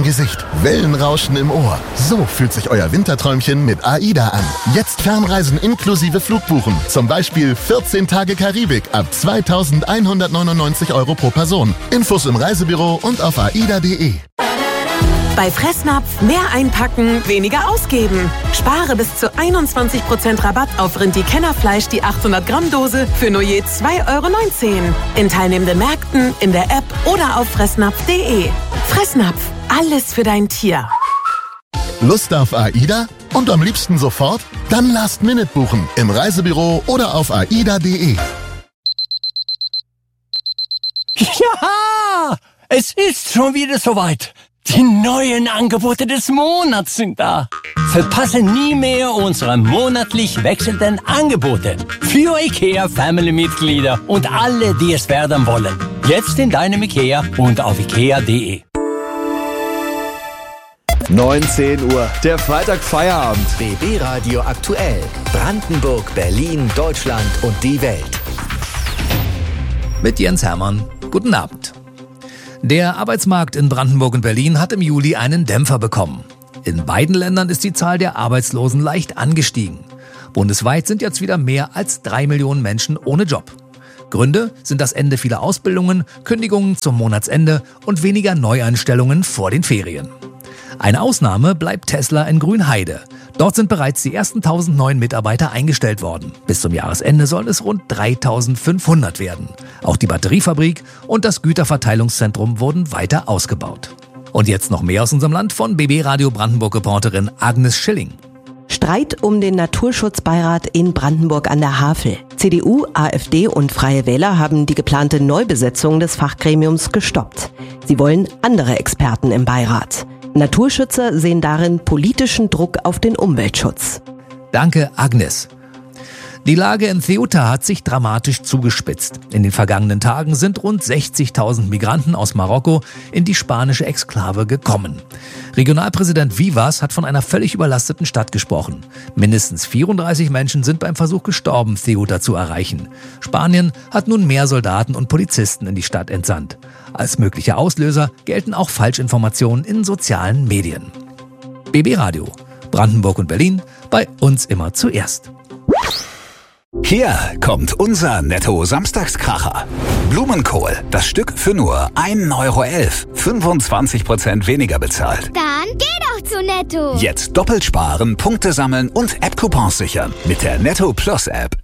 Gesicht, Wellenrauschen im Ohr. So fühlt sich euer Winterträumchen mit AIDA an. Jetzt Fernreisen inklusive Flugbuchen. Zum Beispiel 14 Tage Karibik ab 2.199 € pro Person. Infos im Reisebüro und auf aida.de. Bei Fressnapf mehr einpacken, weniger ausgeben. Spare bis zu 21% Rabatt auf Rindi-Kennerfleisch die 800 Gramm Dose für nur je 2,19 € in teilnehmenden Märkten, in der App oder auf fressnapf.de. Fressnapf, alles für dein Tier. Lust auf AIDA? Und am liebsten sofort? Dann Last Minute buchen im Reisebüro oder auf aida.de. Ja, es ist schon wieder soweit. Die neuen Angebote des Monats sind da. Verpasse nie mehr unsere monatlich wechselnden Angebote für IKEA-Family-Mitglieder und alle, die es werden wollen. Jetzt in deinem IKEA und auf ikea.de. 19 Uhr, der Freitag-Feierabend. BB Radio aktuell. Brandenburg, Berlin, Deutschland und die Welt. Mit Jens Hermann. Guten Abend. Der Arbeitsmarkt in Brandenburg und Berlin hat im Juli einen Dämpfer bekommen. In beiden Ländern ist die Zahl der Arbeitslosen leicht angestiegen. Bundesweit sind jetzt wieder mehr als 3 Millionen Menschen ohne Job. Gründe sind das Ende vieler Ausbildungen, Kündigungen zum Monatsende und weniger Neueinstellungen vor den Ferien. Eine Ausnahme bleibt Tesla in Grünheide. Dort sind bereits die ersten 1000 neuen Mitarbeiter eingestellt worden. Bis zum Jahresende sollen es rund 3500 werden. Auch die Batteriefabrik und das Güterverteilungszentrum wurden weiter ausgebaut. Und jetzt noch mehr aus unserem Land von BB Radio Brandenburg-Reporterin Agnes Schilling. Streit um den Naturschutzbeirat in Brandenburg an der Havel. CDU, AfD und Freie Wähler haben die geplante Neubesetzung des Fachgremiums gestoppt. Sie wollen andere Experten im Beirat. Naturschützer sehen darin politischen Druck auf den Umweltschutz. Danke, Agnes. Die Lage in Ceuta hat sich dramatisch zugespitzt. In den vergangenen Tagen sind rund 60.000 Migranten aus Marokko in die spanische Exklave gekommen. Regionalpräsident Vivas hat von einer völlig überlasteten Stadt gesprochen. Mindestens 34 Menschen sind beim Versuch gestorben, Ceuta zu erreichen. Spanien hat nun mehr Soldaten und Polizisten in die Stadt entsandt. Als mögliche Auslöser gelten auch Falschinformationen in sozialen Medien. BB Radio, Brandenburg und Berlin, bei uns immer zuerst. Hier kommt unser Netto-Samstagskracher. Blumenkohl, das Stück für nur 1,11 €, 25% weniger bezahlt. Dann geh doch zu Netto. Jetzt doppelt sparen, Punkte sammeln und App-Coupons sichern mit der Netto Plus App.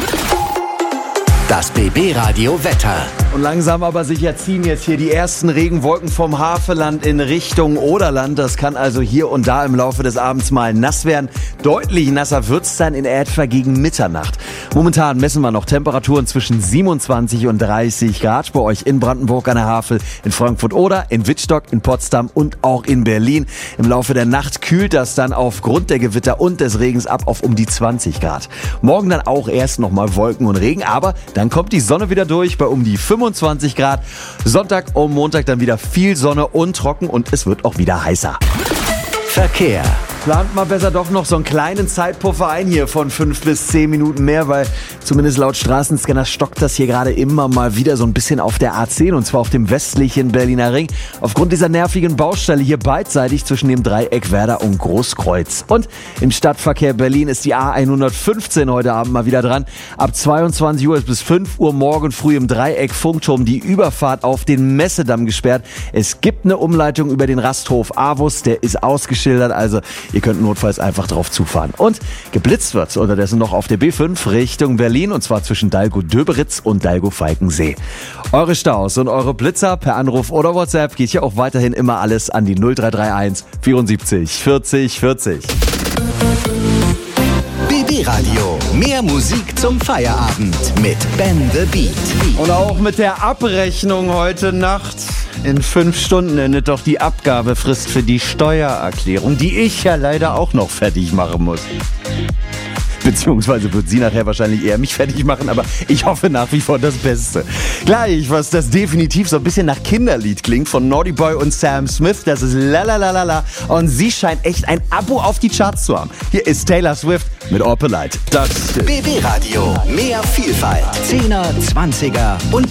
Das BB Radio Wetter. Und langsam aber sicher ziehen jetzt hier die ersten Regenwolken vom Havelland in Richtung Oderland. Das kann also hier und da im Laufe des Abends mal nass werden. Deutlich nasser wird's dann in etwa gegen Mitternacht. Momentan messen wir noch Temperaturen zwischen 27 und 30 Grad bei euch in Brandenburg an der Havel, in Frankfurt-Oder, in Wittstock, in Potsdam und auch in Berlin. Im Laufe der Nacht kühlt das dann aufgrund der Gewitter und des Regens ab auf um die 20 Grad. Morgen dann auch erst nochmal Wolken und Regen, aber dann kommt die Sonne wieder durch bei um die 25 Grad. Sonntag und Montag dann wieder viel Sonne und trocken und es wird auch wieder heißer. Verkehr. Plant mal besser doch noch so einen kleinen Zeitpuffer ein hier von 5 bis 10 Minuten mehr, weil zumindest laut Straßenscanner stockt das hier gerade immer mal wieder so ein bisschen auf der A10 und zwar auf dem westlichen Berliner Ring. Aufgrund dieser nervigen Baustelle hier beidseitig zwischen dem Dreieck Werder und Großkreuz. Und im Stadtverkehr Berlin ist die A115 heute Abend mal wieder dran. Ab 22 Uhr bis 5 Uhr morgen früh im Dreieck Funkturm die Überfahrt auf den Messedamm gesperrt. Es gibt eine Umleitung über den Rasthof Avus, der ist ausgeschildert, also ihr könnt notfalls einfach drauf zufahren. Und geblitzt wird unterdessen noch auf der B5 Richtung Berlin und zwar zwischen Dalgo-Döberitz und Dalgo-Falkensee. Eure Staus und eure Blitzer per Anruf oder WhatsApp geht hier auch weiterhin immer alles an die 0331 74 40 40. BB Radio. Mehr Musik zum Feierabend mit Ben the Beat. Und auch mit der Abrechnung heute Nacht. In 5 Stunden endet doch die Abgabefrist für die Steuererklärung, die ich ja leider auch noch fertig machen muss. Beziehungsweise wird sie nachher wahrscheinlich eher mich fertig machen, aber ich hoffe nach wie vor das Beste. Gleich, was das definitiv so ein bisschen nach Kinderlied klingt von Naughty Boy und Sam Smith, das ist Lalalala und sie scheint echt ein Abo auf die Charts zu haben. Hier ist Taylor Swift mit All Polite. Das BB Radio, mehr Vielfalt, 10er, 20er und